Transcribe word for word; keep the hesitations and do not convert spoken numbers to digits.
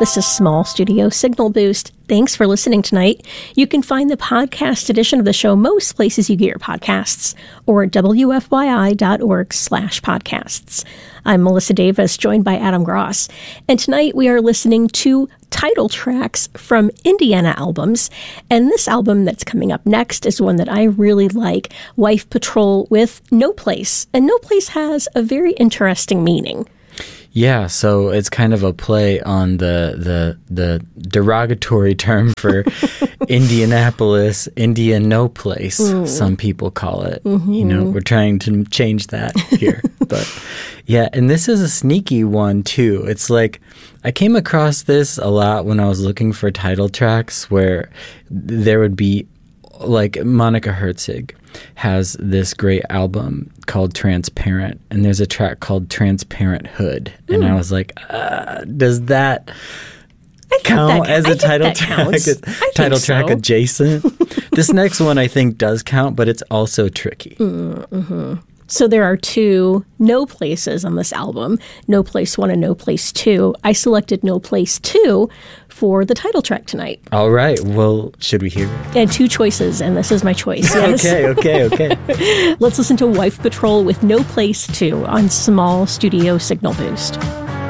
This is Small Studio Signal Boost. Thanks for listening tonight. You can find the podcast edition of the show most places you get your podcasts or at W F Y I dot org slash podcasts. I'm Melissa Davis, joined by Adam Gross. And tonight we are listening to title tracks from Indiana albums. And this album that's coming up next is one that I really like, Wife Patrol with No Place. And No Place has a very interesting meaning. Yeah, so it's kind of a play on the the the derogatory term for Indianapolis, India no place, mm. some people call it. Mm-hmm. You know, we're trying to change that here. But yeah, and this is a sneaky one too. It's like I came across this a lot when I was looking for title tracks where there would be like Monica Herzig has this great album called Transparent, and there's a track called Transparent Hood. And mm. I was like, uh, does that count that, as a title track? Title so. track adjacent? This next one I think does count, but it's also tricky. Mm-hmm. So there are two No Places on this album, No Place One and No Place Two. I selected No Place Two for the title track tonight. All right. Well, should we hear it? And two choices, and this is my choice. Yes. okay, okay, okay. Let's listen to Wife Patrol with No Place Two on Small Studio Signal Boost.